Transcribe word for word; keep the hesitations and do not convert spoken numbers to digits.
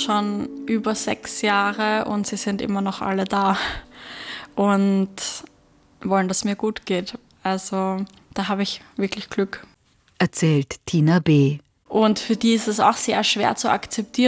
schon über sechs Jahre und sie sind immer noch alle da und wollen, dass es mir gut geht. Also da habe ich wirklich Glück. Erzählt Tina B. Und für die ist es auch sehr schwer zu akzeptieren.